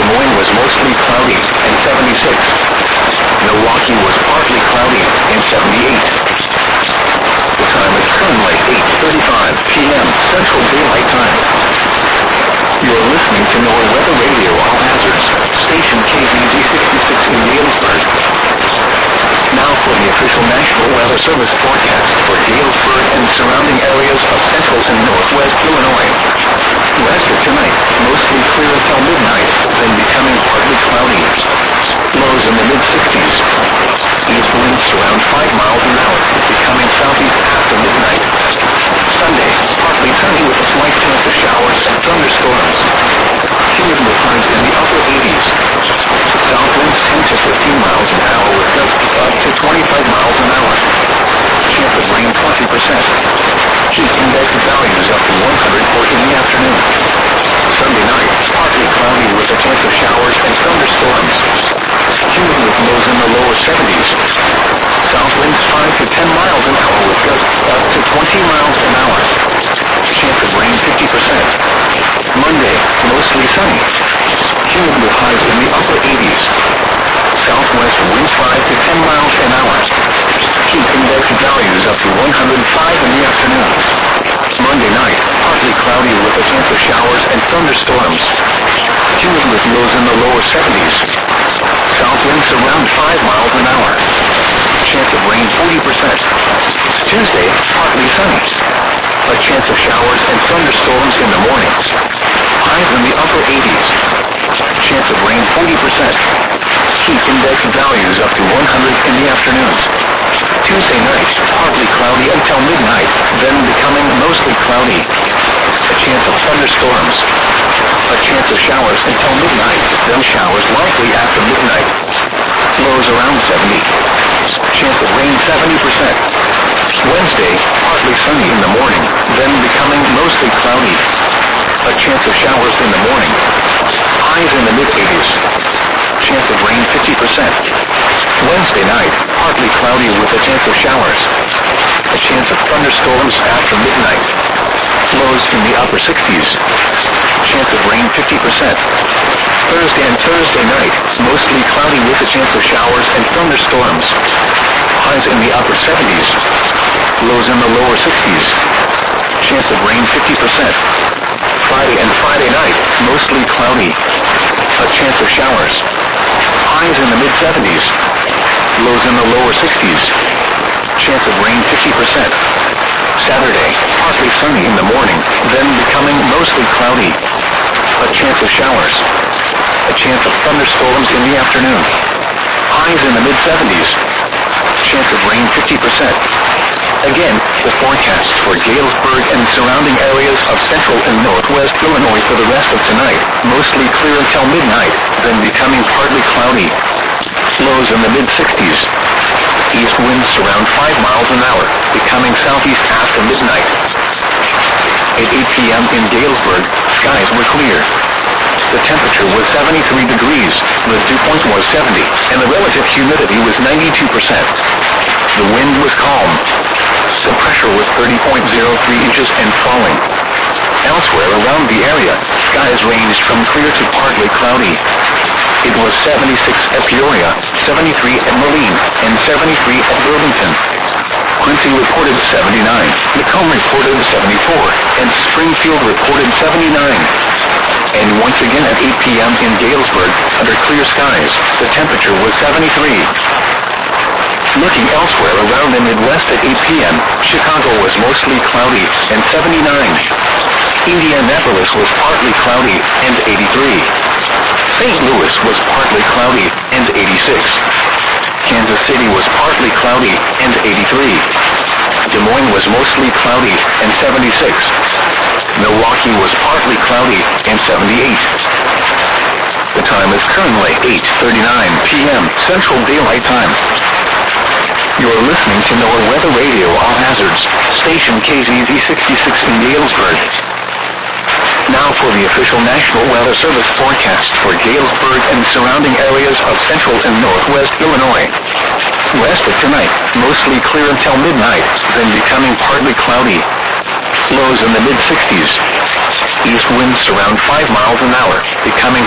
Moines was mostly cloudy and 76. Milwaukee was partly cloudy and 78. The time is currently 8:35 p.m. Central Daylight Time. You're listening to NOAA Weather Radio All Hazards, station KZZ 66 in Galesburg. Now for the official National Weather Service forecast for Galesburg and surrounding areas of central and northwest Illinois. West of tonight, mostly clear until midnight, then becoming partly cloudy. Lows in the mid-60s. East winds around 5 miles an hour, becoming southeast after midnight. Sunday, partly sunny with a slight chance of showers and thunderstorms. Cumulative highs in the upper 80s. South winds 10 to 15 miles an hour with gusts up to 25 miles an hour. Chance of rain 20%. Heat index values up to 100 in the afternoon. Sunday night, partly cloudy with a chance of showers and thunderstorms. Cumulative lows in the lower 70s. South winds 5 to 10 miles an hour with gusts up to 20 miles an hour. Chance of rain 50%. Monday, mostly sunny. Cumulative highs in the upper 80s. Southwest winds 5 to 10 miles an hour. Heat index values up to 105 in the afternoon. Monday night, partly cloudy with a chance of showers and thunderstorms. Cumulative lows in the lower 70s. South winds around 5 miles an hour. Chance of rain 40%. Tuesday, partly sunny. A chance of showers and thunderstorms in the morning. Highs in the upper 80s. Chance of rain 40%. Heat index values up to 100 in the afternoon. Tuesday night, partly cloudy until midnight, then becoming mostly cloudy. A chance of thunderstorms. A chance of showers until midnight, then showers likely after midnight. Lows around 70. Chance of rain 70%. Wednesday, partly sunny in the morning, then becoming mostly cloudy. A chance of showers in the morning. Highs in the mid-80s. Chance of rain 50%. Wednesday night, partly cloudy with a chance of showers. A chance of thunderstorms after midnight. Lows in the upper 60s. Chance of rain 50%. Thursday and Thursday night, mostly cloudy with a chance of showers and thunderstorms. Highs in the upper 70s. Lows in the lower 60s. Chance of rain 50%. Friday and Friday night, mostly cloudy. A chance of showers. Highs in the mid-70s. Lows in the lower 60s. Chance of rain 50%. Saturday, partly sunny in the morning, then becoming mostly cloudy. A chance of showers. A chance of thunderstorms in the afternoon. Highs in the mid-70s. Chance of rain 50%. Again, the forecast for Galesburg and surrounding areas of central and northwest Illinois for the rest of tonight. Mostly clear until midnight, then becoming partly cloudy. Lows in the mid-60s. East winds around 5 miles an hour, becoming southeast after midnight. At 8 p.m. in Galesburg, skies were clear. The temperature was 73 degrees, the dew point was 70, and the relative humidity was 92%. The wind was calm. The pressure was 30.03 inches and falling. Elsewhere around the area, skies ranged from clear to partly cloudy. It was 76 at Peoria, 73 at Moline, and 73 at Burlington. Quincy reported 79, Macomb reported 74, and Springfield reported 79. And once again at 8 p.m. in Galesburg, under clear skies, the temperature was 73. Looking elsewhere around the Midwest at 8 p.m., Chicago was mostly cloudy and 79. Indianapolis was partly cloudy and 83. St. Louis was partly cloudy and 86. Kansas City was partly cloudy and 83. Des Moines was mostly cloudy and 76. Milwaukee was partly cloudy and 78. The time is currently 8:39 p.m. Central Daylight Time. You're listening to NOAA Weather Radio All Hazards, station KZZ 66 in Galesburg. Now for the official National Weather Service forecast for Galesburg and surrounding areas of central and northwest Illinois. West of tonight, mostly clear until midnight, then becoming partly cloudy. Lows in the mid-60s. East winds around 5 miles an hour, becoming